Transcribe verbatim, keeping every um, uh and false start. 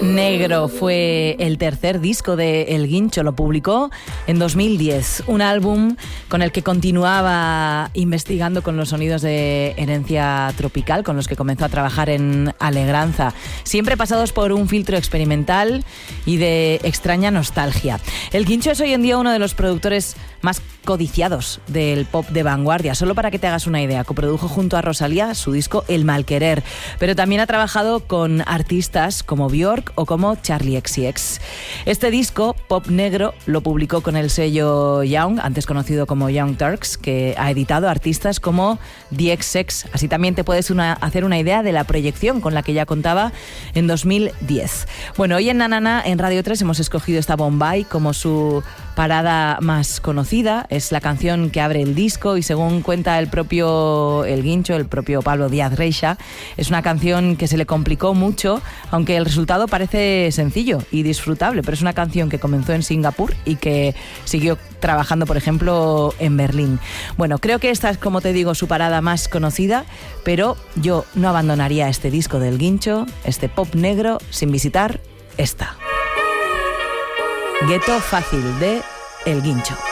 Negro fue el tercer disco de El Guincho, lo publicó en dos mil diez, un álbum con el que continuaba investigando con los sonidos de herencia tropical, con los que comenzó a trabajar en Alegranza, siempre pasados por un filtro experimental y de extraña nostalgia. El Guincho es hoy en día uno de los productores más codiciados del pop de vanguardia. Solo para que te hagas una idea, coprodujo junto a Rosalía su disco El Malquerer, pero también ha trabajado con artistas como Björk o como Charli X C X. Este disco, Pop Negro, lo publicó con el sello Young, antes conocido como Young Turks, que ha editado artistas como The X X. Así también te puedes una, hacer una idea de la proyección con la que ya contaba en dos mil diez. Bueno, hoy en Nanana, en Radio tres, hemos escogido esta Bombay como su parada más conocida. Es la canción que abre el disco y, según cuenta el propio El Guincho, el propio Pablo Díaz Reixa, es una canción que se le complicó mucho, aunque el resultado parece sencillo y disfrutable, pero es una canción que comenzó en Singapur y que siguió trabajando, por ejemplo, en Berlín. Bueno, creo que esta es, como te digo, su parada más conocida, pero yo no abandonaría este disco del Guincho, este pop negro, sin visitar esta. Gueto Fácil, de El Guincho.